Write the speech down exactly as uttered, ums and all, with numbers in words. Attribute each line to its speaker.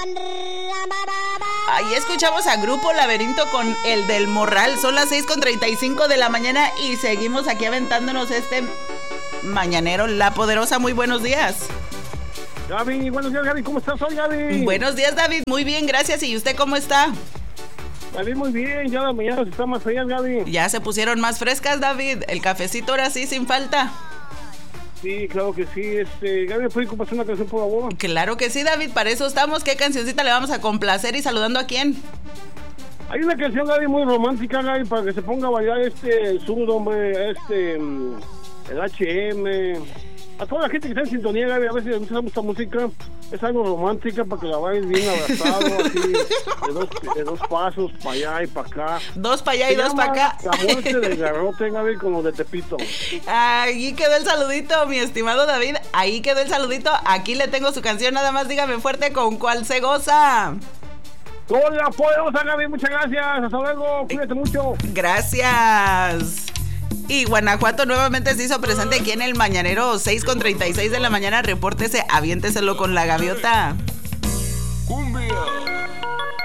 Speaker 1: Ahí escuchamos a Grupo Laberinto con El del Morral. Son las seis con treinta y cinco de la mañana y seguimos aquí aventándonos este mañanero. La Poderosa, muy buenos días.
Speaker 2: Gaby, buenos días, Gaby. ¿Cómo estás hoy, Gaby?
Speaker 1: Buenos días, David. Muy bien, gracias. ¿Y usted cómo está?
Speaker 2: Gaby, muy bien. Ya la mañana se está más fría, Gaby.
Speaker 1: Ya se pusieron más frescas, David. El cafecito ahora sí, sin falta.
Speaker 2: Sí, claro que sí. Este, Gaby, ¿puedes compartir una canción, por favor?
Speaker 1: Claro que sí, David. Para eso estamos. ¿Qué cancioncita le vamos a complacer y saludando a quién?
Speaker 2: Hay una canción, Gaby, muy romántica, Gaby, para que se ponga a bailar este, el sur, hombre, este, el H M. A toda la gente que está en sintonía, Gaby, a veces escuchamos esta música, es algo romántica para que la bailes bien abrazado, así, de dos, de dos pasos, para allá y para acá.
Speaker 1: Dos para allá y dos para acá.
Speaker 2: La muerte del garrote, Gaby, como de Tepito.
Speaker 1: Ahí quedó el saludito, mi estimado David. Ahí quedó el saludito. Aquí le tengo su canción, nada más dígame fuerte con cuál se goza.
Speaker 2: Con La Poderosa, Gaby, muchas gracias. Hasta luego, cuídate mucho.
Speaker 1: Gracias. Y Guanajuato nuevamente se hizo presente aquí en el Mañanero, seis con treinta y seis de la mañana. Repórtese, aviénteselo con la gaviota.